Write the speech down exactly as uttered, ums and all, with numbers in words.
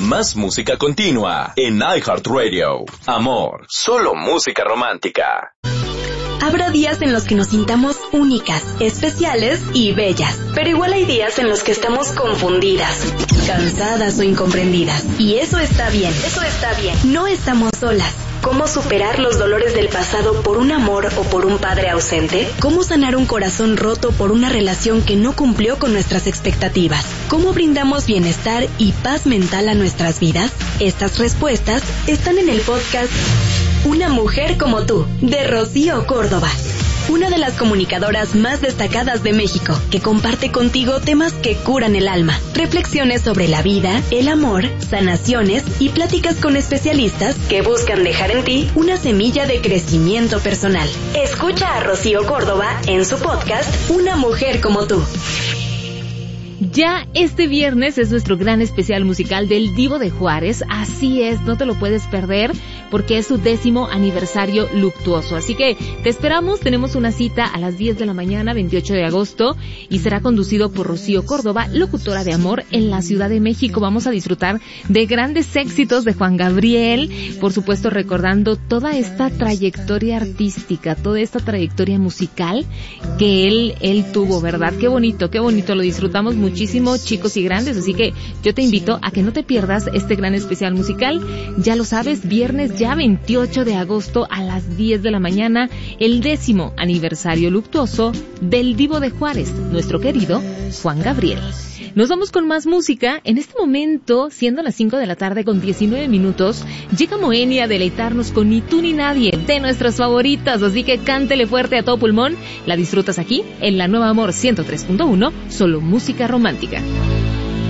Más música continua en iHeartRadio. Amor, solo música romántica. Habrá días en los que nos sintamos únicas, especiales y bellas. Pero igual hay días en los que estamos confundidas, cansadas o incomprendidas. Y eso está bien, eso está bien. No estamos solas. ¿Cómo superar los dolores del pasado por un amor o por un padre ausente? ¿Cómo sanar un corazón roto por una relación que no cumplió con nuestras expectativas? ¿Cómo brindamos bienestar y paz mental a nuestras vidas? Estas respuestas están en el podcast Una mujer como tú, de Rocío Córdoba. Una de las comunicadoras más destacadas de México, que comparte contigo temas que curan el alma, reflexiones sobre la vida, el amor, sanaciones y pláticas con especialistas que buscan dejar en ti una semilla de crecimiento personal. Escucha a Rocío Córdoba en su podcast Una mujer como tú. Ya este viernes es nuestro gran especial musical del Divo de Juárez. Así es, no te lo puedes perder porque es su décimo aniversario luctuoso. Así que te esperamos, tenemos una cita a las diez de la mañana, veintiocho de agosto, y será conducido por Rocío Córdoba, locutora de Amor en la Ciudad de México. Vamos a disfrutar de grandes éxitos de Juan Gabriel, por supuesto recordando toda esta trayectoria artística, toda esta trayectoria musical que él, él tuvo, ¿verdad? Qué bonito, qué bonito, lo disfrutamos mucho. Muchísimo, chicos y grandes, así que yo te invito a que no te pierdas este gran especial musical. Ya lo sabes, viernes ya veintiocho de agosto a las diez de la mañana, el décimo aniversario luctuoso del Divo de Juárez, nuestro querido Juan Gabriel. Nos vamos con más música. En este momento, siendo las cinco de la tarde con diecinueve minutos, llega Moenia a deleitarnos con Ni tú ni nadie, de nuestras favoritas, así que cántele fuerte a todo pulmón. La disfrutas aquí, en la Nueva Amor ciento tres punto uno, solo música romántica.